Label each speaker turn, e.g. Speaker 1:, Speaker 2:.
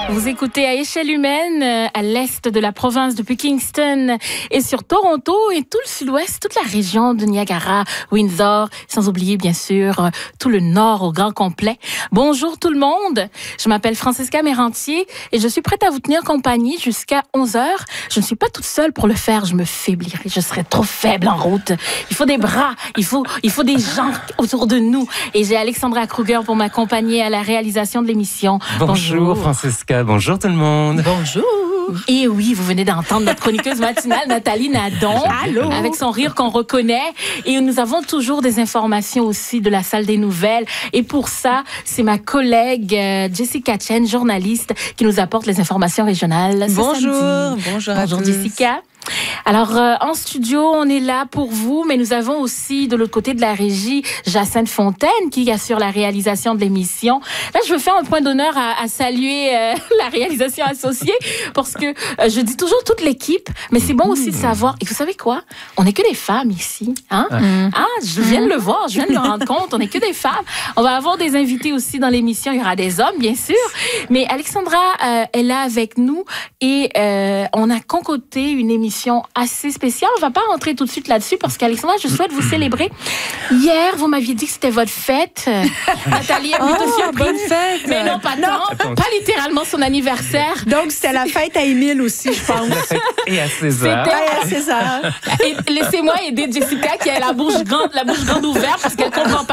Speaker 1: Vous écoutez à échelle humaine, à l'est de la province depuis Kingston et sur Toronto et tout le sud-ouest, toute la région de Niagara, Windsor, sans oublier bien sûr tout le nord au grand complet. Bonjour tout le monde, je m'appelle Francesca Mérantier et je suis prête à vous tenir compagnie jusqu'à 11h. Je ne suis pas toute seule pour le faire, je me faiblirai, je serai trop faible en route. Il faut des bras, il faut des gens autour de nous. Et j'ai Alexandra Kruger pour m'accompagner à la réalisation de l'émission.
Speaker 2: Bonjour Francesca, bonjour tout le monde.
Speaker 1: Bonjour. Et oui, vous venez d'entendre notre chroniqueuse matinale Nathalie Nadon. Allô. Avec son rire qu'on reconnaît. Et nous avons toujours des informations aussi de la salle des nouvelles. Et pour ça, c'est ma collègue Jessica Chen, journaliste, qui nous apporte les informations régionales.
Speaker 3: Bonjour.
Speaker 1: Bonjour Jessica. Alors, en studio, on est là pour vous, mais nous avons aussi, de l'autre côté de la régie, Jacinthe Fontaine, qui assure la réalisation de l'émission. Là, je veux faire un point d'honneur à saluer la réalisation associée, parce que je dis toujours toute l'équipe, mais c'est bon aussi de savoir. Et vous savez quoi? On n'est que des femmes ici. Hein? Ah, je viens de le voir, je viens de me rendre compte, on n'est que des femmes. On va avoir des invités aussi dans l'émission, il y aura des hommes, bien sûr. Mais Alexandra est là avec nous et on a concocté une émission assez spéciale. On va pas rentrer tout de suite là-dessus parce qu'Alexandra, je souhaite vous célébrer. Hier, vous m'aviez dit que c'était votre fête. Nathalie est plutôt surprise.
Speaker 3: Bonne fête.
Speaker 1: Mais non, pas littéralement son anniversaire.
Speaker 3: Donc, c'était la fête à Émile aussi, je pense.
Speaker 2: Et à César.
Speaker 3: C'était à César.
Speaker 1: Et laissez-moi aider Jessica qui a la bouche grande ouverte parce qu'elle comprend pas.